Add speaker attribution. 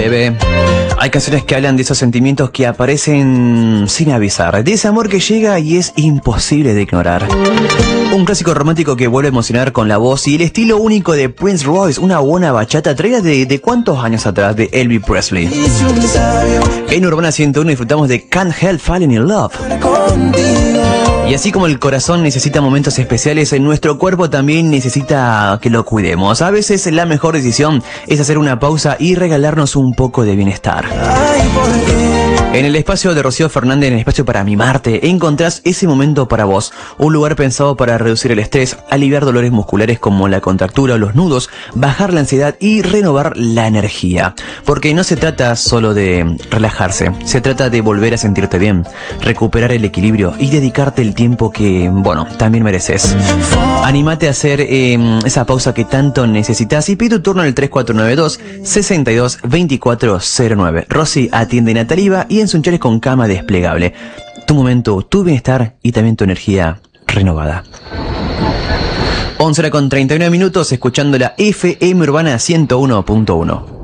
Speaker 1: leve. Hay canciones que hablan de esos sentimientos que aparecen sin avisar, de ese amor que llega y es imposible de ignorar. Un clásico romántico que vuelve a emocionar con la voz y el estilo único de Prince Royce, una buena bachata traída de ¿cuántos años atrás? De Elvis Presley. En Urbana 101 disfrutamos de Can't Help Falling in Love. Y así como el corazón necesita momentos especiales, nuestro cuerpo también necesita que lo cuidemos. A veces la mejor decisión es hacer una pausa y regalarnos un poco de bienestar. En el espacio de Rocío Fernández, en el espacio para mimarte, encontrás ese momento para vos. Un lugar pensado para reducir el estrés, aliviar dolores musculares como la contractura o los nudos, bajar la ansiedad y renovar la energía. Porque no se trata solo de relajarse, se trata de volver a sentirte bien, recuperar el equilibrio y dedicarte el tiempo que, bueno, también mereces. Anímate a hacer esa pausa que tanto necesitas y pide tu turno en el 3492-622409. Rosy atiende en Ataliva y en Sunchales con cama desplegable. Tu momento, tu bienestar y también tu energía renovada. 11:39 escuchando la FM Urbana 101.1.